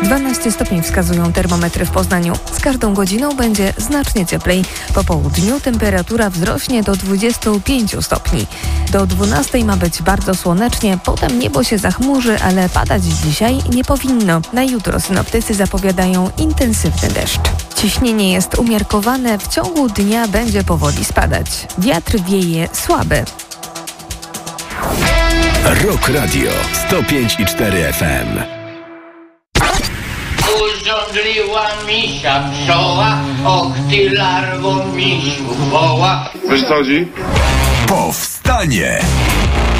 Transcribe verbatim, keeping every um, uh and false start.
dwanaście stopni wskazują termometry w Poznaniu. Z każdą godziną będzie znacznie cieplej. Po południu temperatura wzrośnie do dwudziestu pięciu stopni. Do dwunastej ma być bardzo słonecznie, potem niebo się zachmurzy, ale padać dzisiaj nie powinno. Na jutro synoptycy zapowiadają intensywny deszcz. Ciśnienie jest umiarkowane, w ciągu dnia będzie powoli spadać. Wiatr wieje słaby. Rock Radio sto pięć i cztery F M. Urządliła misia pszczoła, och ty larwo misiu woła. Wiesz co chodzi? Powstanie!